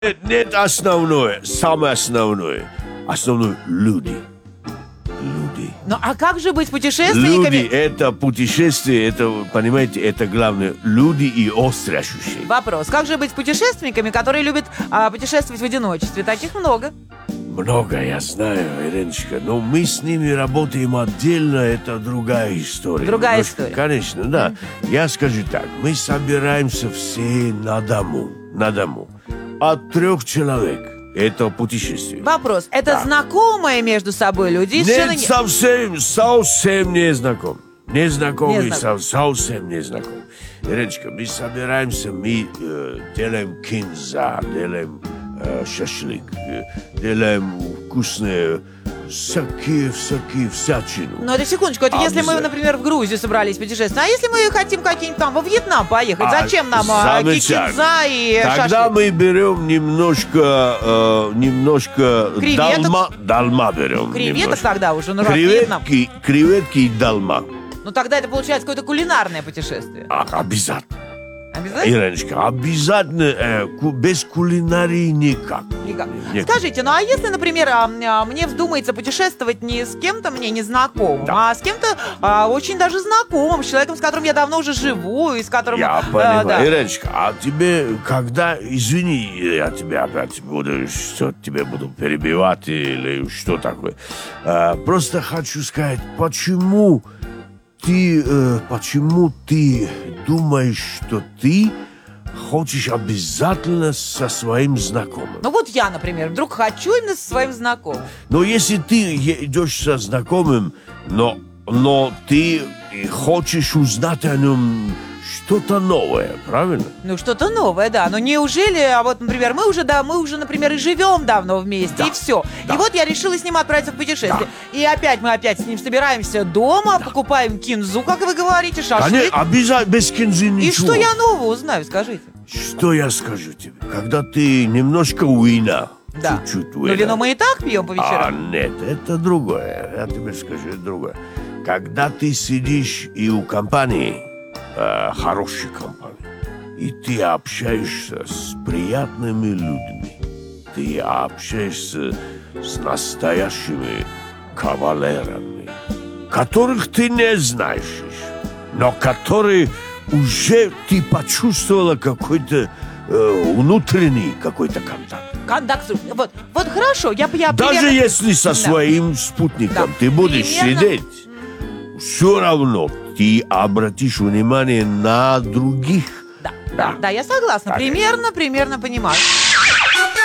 Нет основное, самое основное. Основное – люди. Люди. Ну а как же быть с путешественниками? Люди – это путешествие, это, понимаете, это главное. Люди и острые ощущения. Вопрос. Как же быть с путешественниками, которые любят путешествовать в одиночестве? Таких много. Много, я знаю, Ириночка, но мы с ними работаем отдельно, это другая история. Другая история. Конечно, да. Я скажу так, мы собираемся все на дому. От 3 человек. Это путешествие. Вопрос. Это знакомые между собой люди? Нет, совсем не знаком. Незнакомый, совсем не знаком. Ириночка, мы собираемся, мы делаем кинза, делаем шашлык, делаем вкусные всякие всячину. Ну, это секундочку, это если мы, например, в Грузию собрались путешествовать, а если мы хотим как-нибудь там во Вьетнам поехать, зачем нам кинза и шашлык? Тогда мы берем немножко долма берем. Креветок тогда уже, ну раз Вьетнам. Креветки и долма. Ну, тогда это получается какое-то кулинарное путешествие. Обязательно. Обязательно? Ириночка, обязательно без кулинарии никак. Скажите, ну а если, например, мне вздумается путешествовать не с кем-то мне незнакомым, а с кем-то очень даже знакомым, с человеком, с которым я давно уже живу, и с которым... Я понимаю. Да. Ириночка, а тебе когда... Извини, я тебе опять буду перебивать или что такое. Просто хочу сказать, почему ты думаешь, что ты хочешь обязательно со своим знакомым? Ну вот я, например, вдруг хочу именно со своим знакомым. Но если ты идешь со знакомым, но ты хочешь узнать о нем что-то новое, правильно? Ну, что-то новое, да. Но неужели, например, мы уже, например, и живем давно вместе, да, и все. Да. И вот я решила с ним отправиться в путешествие. Да. И мы опять с ним собираемся дома, покупаем кинзу, как вы говорите, шашлык. Конечно, обязательно без кинзы ничего. И что я нового узнаю, скажите? Что я скажу тебе? Когда ты немножко вина, да, чуть-чуть вина. Но вино мы и так пьем по вечерам. Нет, это другое. Я тебе скажу, это другое. Когда ты сидишь и у компании, хорошей компании, и ты общаешься с приятными людьми, ты общаешься с настоящими кавалерами, которых ты не знаешь, но которые уже ты почувствовала какой-то внутренний какой-то контакт. Вот хорошо, я даже если со своим спутником ты будешь сидеть, все равно ты обратишь внимание на других. Да, я согласна. Примерно понимаю.